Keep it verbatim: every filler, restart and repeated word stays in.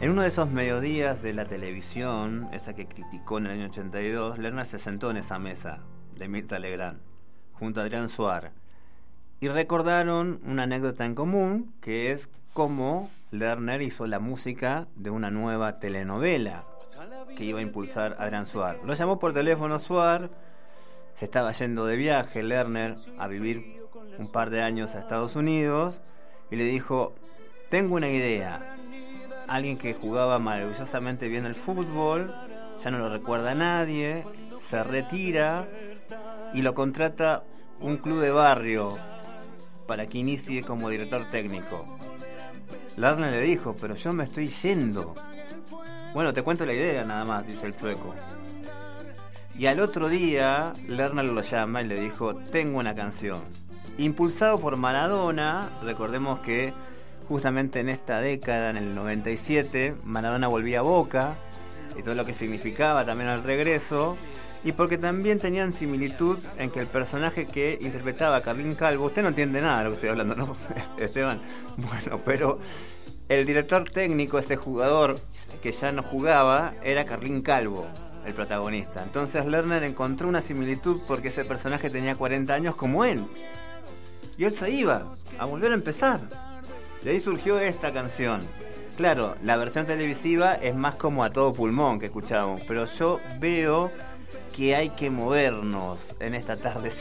En uno de esos mediodías de la televisión, esa que criticó en el año ochenta y dos, Lerner se sentó en esa mesa de Mirta Legrand, junto a Adrián Suar, y recordaron una anécdota en común, que es cómo Lerner hizo la música de una nueva telenovela que iba a impulsar Adrián Suar. Lo llamó por teléfono Suar, se estaba yendo de viaje Lerner a vivir un par de años a Estados Unidos, y le dijo: tengo una idea. Alguien que jugaba maravillosamente bien el fútbol, ya no lo recuerda nadie, se retira y lo contrata un club de barrio para que inicie como director técnico. Lerner le dijo: pero yo me estoy yendo. Bueno, te cuento la idea nada más, dice el sueco. Y al otro día Lerner lo llama y le dijo: tengo una canción. Impulsado por Maradona, recordemos que justamente en esta década, en el noventa y siete, Maradona volvía a Boca, y todo lo que significaba también el regreso, y porque también tenían similitud en que el personaje que interpretaba a Carlín Calvo, usted no entiende nada de lo que estoy hablando, ¿no, Esteban? Bueno, pero el director técnico, ese jugador que ya no jugaba, era Carlín Calvo, el protagonista. Entonces Lerner encontró una similitud porque ese personaje tenía cuarenta años como él, y él se iba a volver a empezar. De ahí surgió esta canción. Claro, la versión televisiva es más como a todo pulmón que escuchábamos, pero yo veo que hay que movernos en esta tarde.